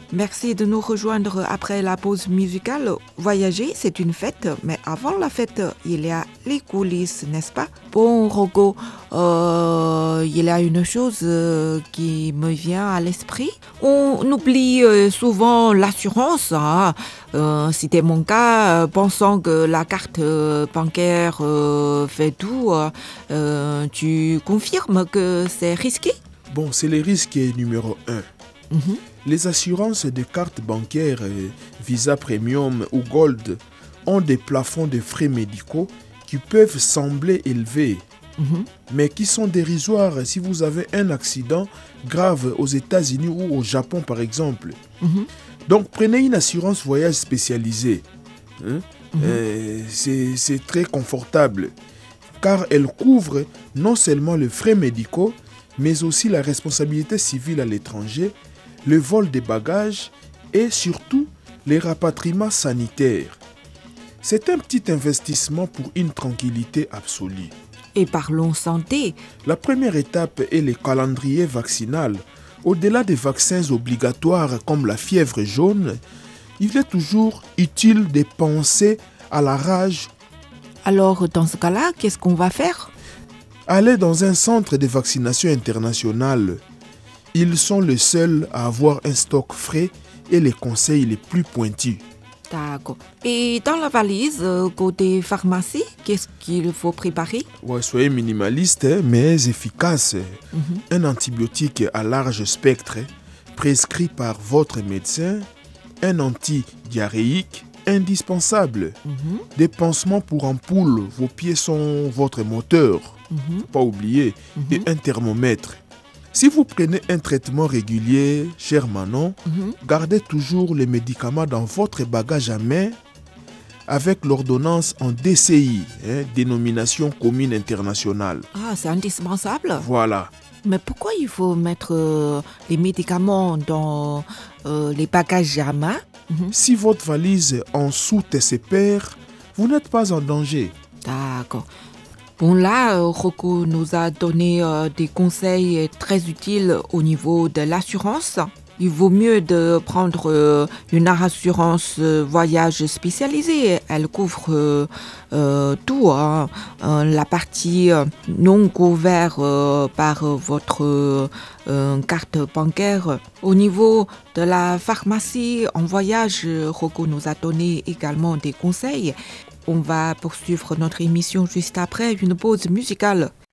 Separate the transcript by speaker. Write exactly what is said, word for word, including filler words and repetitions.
Speaker 1: Merci de nous rejoindre après la pause musicale. Voyager, c'est une fête, mais avant la fête, il y a les coulisses, n'est-ce pas? Bon, Rocco, euh, il y a une chose euh, qui me vient à l'esprit. On oublie euh, souvent l'assurance. Hein. Euh, c'était mon cas, euh, pensant que la carte euh, bancaire euh, fait tout. Euh, tu confirmes que c'est risqué?
Speaker 2: Bon, c'est le risque numéro un.
Speaker 1: Mm-hmm.
Speaker 2: Les assurances de cartes bancaires euh, Visa Premium ou Gold ont des plafonds de frais médicaux qui peuvent sembler élevés,
Speaker 1: Mm-hmm.
Speaker 2: mais qui sont dérisoires si vous avez un accident grave aux États-Unis ou au Japon par exemple.
Speaker 1: Mm-hmm.
Speaker 2: Donc prenez une assurance voyage spécialisée. Hein?
Speaker 1: Mm-hmm.
Speaker 2: Euh, c'est, c'est très confortable car elle couvre non seulement les frais médicaux, mais aussi la responsabilité civile à l'étranger, le vol des bagages et surtout les rapatriements sanitaires. C'est un petit investissement pour une tranquillité absolue.
Speaker 1: Et parlons santé.
Speaker 2: La première étape est le calendrier vaccinal. Au-delà des vaccins obligatoires comme la fièvre jaune, il est toujours utile de penser à la rage.
Speaker 1: Alors, dans ce cas-là, qu'est-ce qu'on va faire?
Speaker 2: Allez dans un centre de vaccination international. Ils sont les seuls à avoir un stock frais et les conseils les plus pointus.
Speaker 1: D'accord. Et dans la valise, euh, côté pharmacie, qu'est-ce qu'il faut préparer?
Speaker 2: Ouais, soyez minimaliste, hein, mais efficace.
Speaker 1: Mm-hmm.
Speaker 2: Un antibiotique à large spectre, prescrit par votre médecin. Un antidiarrhéique indispensable.
Speaker 1: Mm-hmm.
Speaker 2: Des pansements pour ampoule, vos pieds sont votre moteur.
Speaker 1: Mm-hmm.
Speaker 2: Faut pas oublier.
Speaker 1: Mm-hmm.
Speaker 2: Et un thermomètre. Si vous prenez un traitement régulier, cher Manon,
Speaker 1: Mm-hmm.
Speaker 2: gardez toujours les médicaments dans votre bagage à main avec l'ordonnance en D C I, hein, dénomination commune internationale.
Speaker 1: Ah, c'est indispensable.
Speaker 2: Voilà.
Speaker 1: Mais pourquoi il faut mettre euh, les médicaments dans euh, les bagages à main? Mm-hmm.
Speaker 2: Si votre valise en soute ses pairs, vous n'êtes pas en danger.
Speaker 1: D'accord. Bon, là, euh, Rocco nous a donné euh, des conseils très utiles au niveau de l'assurance. Il vaut mieux de prendre euh, une assurance euh, voyage spécialisée. Elle couvre euh, euh, tout, hein. Euh, la partie euh, non couverte euh, par euh, votre euh, carte bancaire. Au niveau de la pharmacie en voyage, Rocco nous a donné également des conseils. On va poursuivre notre émission juste après une pause musicale.